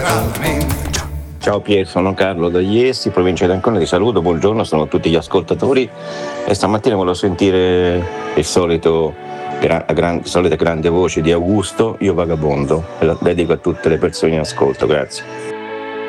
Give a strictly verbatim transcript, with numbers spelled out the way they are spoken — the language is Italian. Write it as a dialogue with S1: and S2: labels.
S1: letteralmente.
S2: Ciao Pier, sono Carlo da Iesi, provincia di Ancona, ti saluto, buongiorno, sono tutti gli ascoltatori e stamattina volevo sentire il solito, gra- la gran- solita grande voce di Augusto, Io vagabondo, e la dedico a tutte le persone in ascolto, grazie.